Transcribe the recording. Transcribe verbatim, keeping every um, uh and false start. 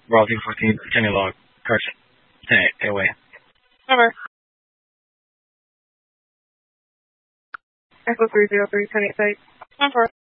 Bravo Eagle fourteen, send me log. Correction. ten eight, away. Over. Echo three zero three, ten eight site. Over.